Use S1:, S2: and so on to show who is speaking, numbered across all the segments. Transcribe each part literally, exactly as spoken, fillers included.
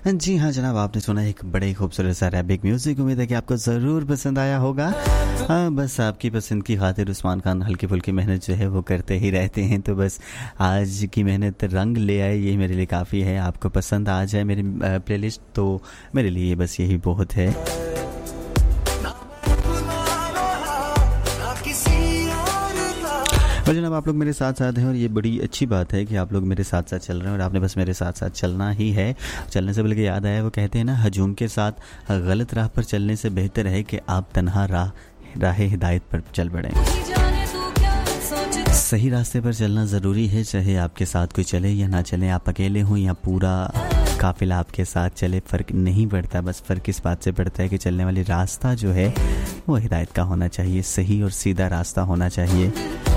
S1: जी हाँ जनाब, आपने सुना एक बड़े खूबसूरत सा अरेबिक म्यूज़िक। उम्मीद है कि आपको ज़रूर पसंद आया होगा। हाँ, बस आपकी पसंद की खातिर उस्मान खान हल्की फुल्की मेहनत जो है वो करते ही रहते हैं, तो बस आज की मेहनत रंग ले आए, यही मेरे लिए काफ़ी है। आपको पसंद आ जाए मेरी प्लेलिस्ट तो मेरे लिए बस यही बहुत है। और जनाब आप लोग मेरे साथ साथ हैं और ये बड़ी अच्छी बात है कि आप लोग मेरे साथ साथ चल रहे हैं और आपने बस मेरे साथ साथ चलना ही है। चलने से बल्कि याद आया, वो कहते हैं ना, हजूम के साथ गलत राह पर चलने से बेहतर है कि आप तन्हा राह राह हिदायत पर चल पड़ें। सही रास्ते पर चलना ज़रूरी है, चाहे आपके साथ कोई चले या ना चले, आप अकेले हों या पूरा काफिला आपके साथ चले, फ़र्क नहीं पड़ता। बस फ़र्क इस बात से पड़ता है कि चलने वाली रास्ता जो है वो हिदायत का होना चाहिए, सही और सीधा रास्ता होना चाहिए।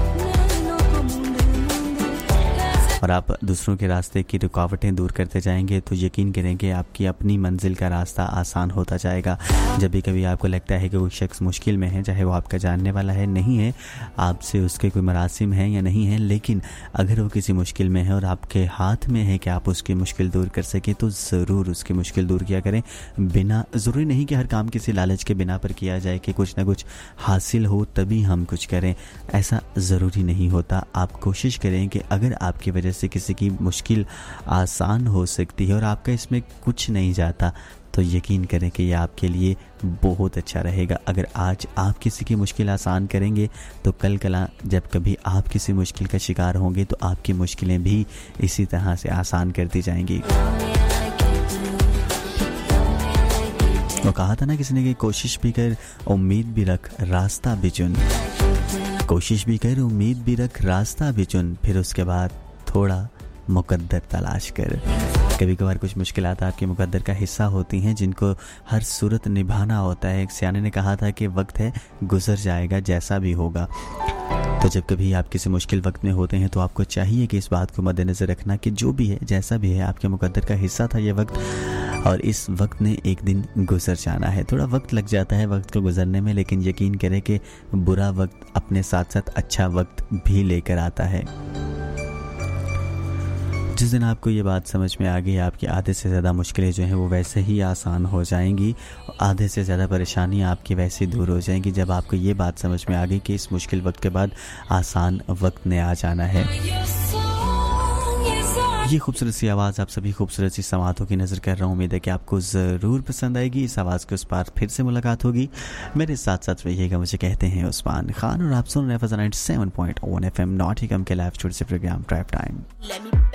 S1: और आप दूसरों के रास्ते की रुकावटें दूर करते जाएंगे तो यकीन करें कि आपकी अपनी मंजिल का रास्ता आसान होता जाएगा। जब भी कभी आपको लगता है कि कोई शख्स मुश्किल में है, चाहे वो आपका जानने वाला है नहीं है, आपसे उसके कोई मरासिम हैं या नहीं है, लेकिन अगर वो किसी मुश्किल में है और आपके हाथ में है कि आप उसकी मुश्किल दूर कर सकें तो ज़रूर उसकी मुश्किल दूर किया करें। बिना ज़रूरी नहीं कि हर काम किसी लालच के बिना पर किया जाए कि कुछ ना कुछ हासिल हो तभी हम कुछ करें, ऐसा ज़रूरी नहीं होता। आप कोशिश करें कि अगर आपकी वजह से किसी की मुश्किल आसान हो सकती है और आपका इसमें कुछ नहीं जाता तो यकीन करें कि यह आपके लिए बहुत अच्छा रहेगा। अगर आज आप किसी की मुश्किल आसान करेंगे तो कल कला जब कभी आप किसी मुश्किल का शिकार होंगे तो आपकी मुश्किलें भी इसी तरह से आसान करती जाएंगी। तो कहा था ना किसी ने कि कोशिश भी कर, उम्मीद भी रख, रास्ता भी चुन। कोशिश भी कर, उम्मीद भी रख, रास्ता भी चुन, फिर उसके बाद थोड़ा मुकद्दर तलाश कर। कभी कभार कुछ मुश्किलात आपके मुकद्दर का हिस्सा होती हैं जिनको हर सूरत निभाना होता है। एक सियाने ने कहा था कि वक्त है, गुजर जाएगा जैसा भी होगा। तो जब कभी आप किसी मुश्किल वक्त में होते हैं तो आपको चाहिए कि इस बात को मद्देनज़र रखना कि जो भी है, जैसा भी है, आपके मुकद्दर का हिस्सा था ये वक्त और इस वक्त ने एक दिन गुजर जाना है। थोड़ा वक्त लग जाता है वक्त को गुजरने में, लेकिन यकीन करें कि बुरा वक्त अपने साथ साथ अच्छा वक्त भी लेकर आता है। जिस दिन आपको ये बात समझ में आ गई, आपकी आधे से ज़्यादा मुश्किलें जो हैं वो वैसे ही आसान हो जाएंगी, आधे से ज़्यादा परेशानियां आपकी वैसे ही दूर हो जाएंगी जब आपको ये बात समझ में आ गई कि इस मुश्किल वक्त के बाद आसान वक्त ने आ जाना है। ये खूबसूरत सी आवाज़ आप सभी खूबसूरत सी समातों की नज़र कर रहा हूँ। उम्मीद है कि आपको ज़रूर पसंद आएगी। इस आवाज़ के उस पार फिर से मुलाकात होगी। मेरे साथ साथ रहिएगा, मुझे कहते हैं उस्मान खान और आप सुन रहे हैं ninety seven point one F M Nottingham के लाइव स्टूडियो से प्रोग्राम ड्राइव टाइम।